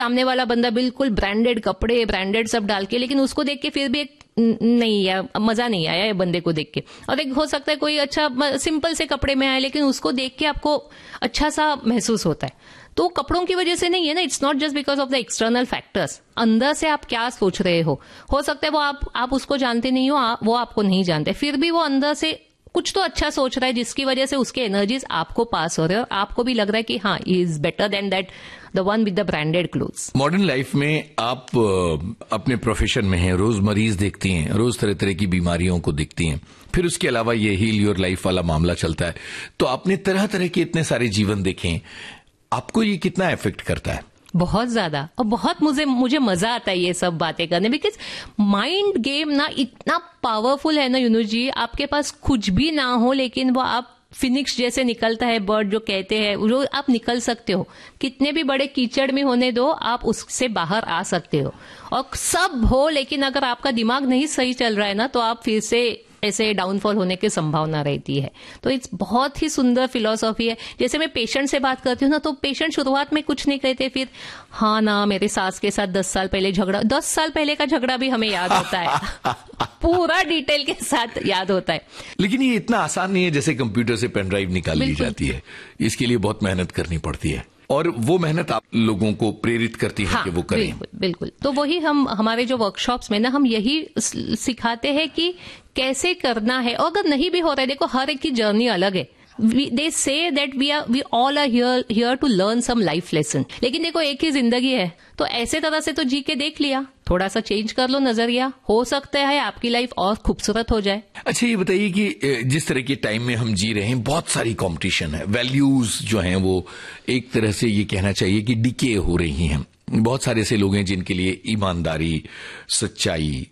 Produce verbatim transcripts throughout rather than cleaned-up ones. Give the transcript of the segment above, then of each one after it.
सामने वाला बंदा बिल्कुल ब्रांडेड कपड़े, ब्रांडेड सब डाल के, लेकिन उसको देख के फिर भी एक नहीं या मजा नहीं आया ये बंदे को देख के। और एक हो सकता है कोई अच्छा सिंपल से कपड़े में आए, लेकिन उसको देख के आपको अच्छा सा महसूस होता है। तो कपड़ों की वजह से नहीं है ना, it's not just because of the external factors. अंदर से आप क्या सोच रहे हो हो सकता है वो आप आप उसको जानते नहीं हो, आ, वो आपको नहीं जानते, फिर भी वो अंदर से कुछ तो अच्छा सोच रहा है जिसकी वजह से उसके एनर्जीज आपको पास हो रहे हैं और आपको भी लग रहा है कि हाँ, he is better than that the one with the branded clothes. Modern life में आप अपने प्रोफेशन में हैं, रोज मरीज देखती हैं, रोज तरह तरह की बीमारियों को देखती हैं, फिर उसके अलावा ये हील योर लाइफ वाला मामला चलता है, तो आपने तरह तरह के इतने सारे जीवन देखे हैं, आपको ये कितना इफेक्ट करता है? बहुत ज्यादा, और बहुत मुझे मुझे मजा आता है ये सब बातें करने, बिकॉज माइंड गेम ना इतना पावरफुल है ना यूनुस जी, आपके पास कुछ भी ना हो लेकिन वो आप फिनिक्स जैसे निकलता है बर्ड जो कहते हैं, वो आप निकल सकते हो। कितने भी बड़े कीचड़ में होने दो, आप उससे बाहर आ सकते हो। और सब हो, लेकिन अगर आपका दिमाग नहीं सही चल रहा है ना, तो आप फिर से ऐसे डाउनफॉल होने की संभावना रहती है। तो इट्स बहुत ही सुंदर फिलॉसफी है। जैसे मैं पेशेंट से बात करती हूँ ना, तो पेशेंट शुरुआत में कुछ नहीं कहते, फिर हाँ ना मेरे सास के साथ दस साल पहले झगड़ा, दस साल पहले का झगड़ा भी हमें याद होता है पूरा डिटेल के साथ याद होता है। लेकिन ये इतना आसान नहीं है जैसे कंप्यूटर से पेन ड्राइव निकाल ली जाती है। इसके लिए बहुत मेहनत करनी पड़ती है, और वो मेहनत आप लोगों को प्रेरित करती है हाँ, कि वो करें। बिल्कुल, बिल्कुल। तो वही हम हमारे जो वर्कशॉप्स में ना हम यही सिखाते हैं कि कैसे करना है। और अगर नहीं भी हो रहा है, देखो हर एक की जर्नी अलग है। दे say that we are we all are here here to learn some life lesson. लेकिन देखो एक ही जिंदगी है, तो ऐसे तरह से तो जी के देख लिया, थोड़ा सा चेंज कर लो नजरिया, हो सकता है आपकी लाइफ और खूबसूरत हो जाए। अच्छा, ये बताइए कि जिस तरह के टाइम में हम जी रहे हैं, बहुत सारी कंपटीशन है, वैल्यूज जो हैं वो एक तरह से ये कहना चाहिए कि डिके हो रही हैं। बहुत सारे ऐसे लोग हैं जिनके लिए ईमानदारी, सच्चाई,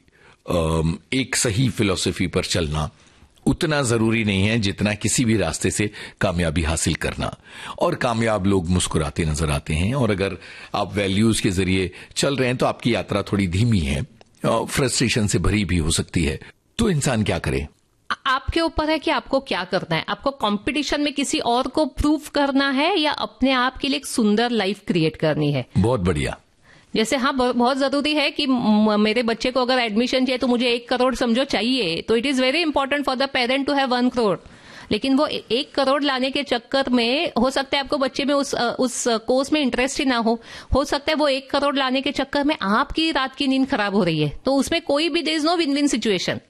एक सही फिलॉसफी पर चलना उतना जरूरी नहीं है जितना किसी भी रास्ते से कामयाबी हासिल करना। और कामयाब लोग मुस्कुराते नजर आते हैं, और अगर आप वैल्यूज के जरिए चल रहे हैं तो आपकी यात्रा थोड़ी धीमी है, फ्रस्ट्रेशन से भरी भी हो सकती है। तो इंसान क्या करे? आपके ऊपर है कि आपको क्या करना है। आपको कंपटीशन में किसी और को प्रूफ करना है या अपने आप के लिए एक सुंदर लाइफ क्रिएट करनी है। बहुत बढ़िया। जैसे हाँ, बहुत जरूरी है कि मेरे बच्चे को अगर एडमिशन चाहिए तो मुझे एक करोड़ समझो चाहिए, तो it is very important for the parent to have one crore. लेकिन वो एक करोड़ लाने के चक्कर में हो सकता है आपको बच्चे में उस उस कोर्स में इंटरेस्ट ही ना हो हो सकता है वो एक करोड़ लाने के चक्कर में आपकी रात की नींद खराब हो रही है। तो उसमें कोई भी there is no win win situation.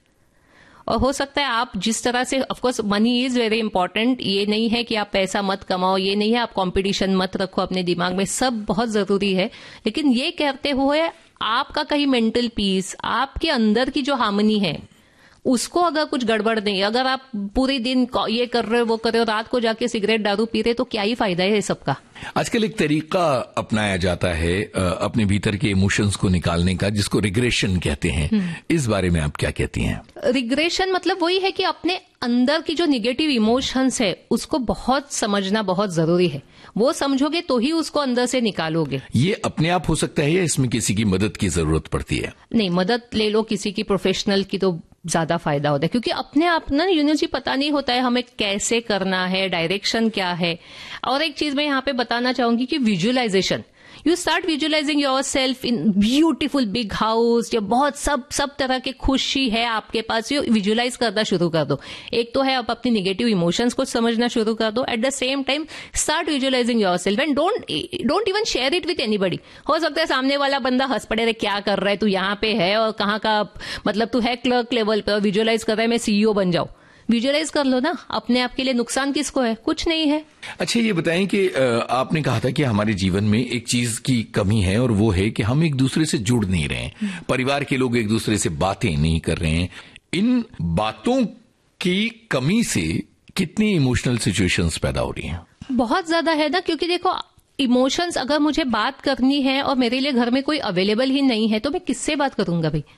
और हो सकता है आप जिस तरह से, of course money is very important, ये नहीं है कि आप पैसा मत कमाओ, ये नहीं है आप कंपटीशन मत रखो अपने दिमाग में, सब बहुत जरूरी है। लेकिन ये कहते हुए आपका कहीं मेंटल पीस, आपके अंदर की जो हार्मनी है, उसको अगर कुछ गड़बड़ नहीं, अगर आप पूरे दिन ये कर रहे हो वो कर रहे हो, रात को जाके सिगरेट दारू पी रहे, तो क्या ही फायदा है सबका। आजकल एक तरीका अपनाया जाता है अपने भीतर के इमोशंस को निकालने का, जिसको रिग्रेशन कहते हैं। इस बारे में आप क्या कहती हैं? रिग्रेशन मतलब वही है कि अपने अंदर की जो निगेटिव इमोशंस है उसको बहुत समझना बहुत जरूरी है। वो समझोगे तो ही उसको अंदर से निकालोगे। ये अपने आप हो सकता है या इसमें किसी की मदद की जरूरत पड़ती है? नहीं, मदद ले लो किसी की, प्रोफेशनल की तो ज्यादा फायदा होता है, क्योंकि अपने आप ना यूनुस जी पता नहीं होता है हमें कैसे करना है, डायरेक्शन क्या है। और एक चीज मैं यहाँ पे बताना चाहूंगी कि visualisation, you start visualising your self in beautiful big house, या बहुत सब सब तरह की खुशी है आपके पास, ये विजुअलाइज करना शुरू कर दो। एक तो है आप अपनी निगेटिव इमोशंस को समझना शुरू कर दो, at the same time start visualising your self and don't don't even share it with anybody. हो सकता है सामने वाला बंदा हंस पड़े, रे क्या कर रहा है तू, यहाँ पे है और कहाँ का, मतलब तू है क्लर्क लेवल पे और विजुअलाइज कर रहा है मैं सीईओ बन जाऊं। विजुअलाइज कर लो ना, अपने आप के लिए नुकसान किसको है? कुछ नहीं है। अच्छा, ये बताएं कि आपने कहा था कि हमारे जीवन में एक चीज की कमी है, और वो है कि हम एक दूसरे से जुड़ नहीं रहे हैं। परिवार के लोग एक दूसरे से बातें नहीं कर रहे हैं। इन बातों की कमी से कितनी इमोशनल सिचुएशंस पैदा हो रही हैं? बहुत ज्यादा है ना, क्योंकि देखो इमोशंस, अगर मुझे बात करनी है और मेरे लिए घर में कोई अवेलेबल ही नहीं है तो मैं किससे बात करूंगा भाई?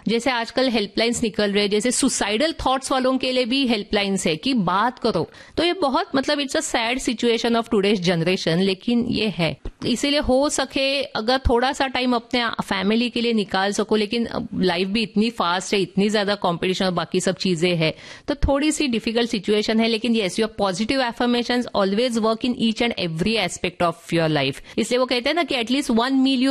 जैसे आजकल हेल्पलाइंस निकल रहे हैं, जैसे सुसाइडल थॉट्स वालों के लिए भी हेल्पलाइंस है कि बात करो। तो ये बहुत मतलब it's a sad situation of today's generation, लेकिन ये है। इसीलिए हो सके अगर थोड़ा सा टाइम अपने फैमिली के लिए निकाल सको, लेकिन लाइफ भी इतनी फास्ट है, इतनी ज्यादा कंपटीशन और बाकी सब चीजें है, तो थोड़ी सी डिफिकल्ट सिचुएशन है। लेकिन yes, your positive affirmations always work in each and every aspect of your life. इसलिए वो कहते हैं ना कि एटलीस्ट वन मील